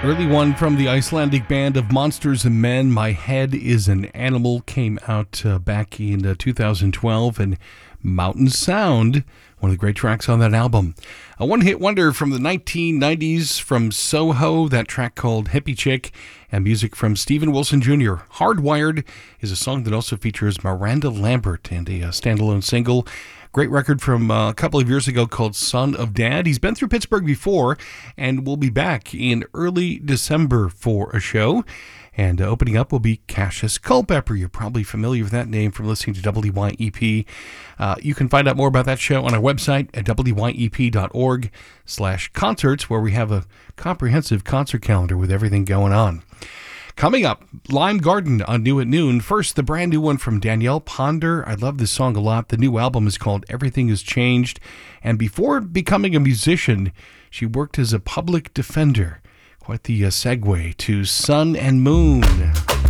Early one from the Icelandic band of Monsters and Men, My Head is an Animal, came out back in 2012, and Mountain Sound, one of the great tracks on that album. A one-hit wonder from the 1990s from Soho, that track called Hippie Chick, and music from Steven Wilson Jr. Hardwired is a song that also features Miranda Lambert and a standalone single. Great record from a couple of years ago called Son of Dad. He's been through Pittsburgh before and will be back in early December for a show. And opening up will be Cassius Culpepper. You're probably familiar with that name from listening to WYEP. You can find out more about that show on our website at wyep.org/concerts, where we have a comprehensive concert calendar with everything going on. Coming up, Lime Garden on New at Noon. First, the brand new one from Danielle Ponder. I love this song a lot. The new album is called Everything Has Changed. And before becoming a musician, she worked as a public defender. Quite the segue to Sun and Moon.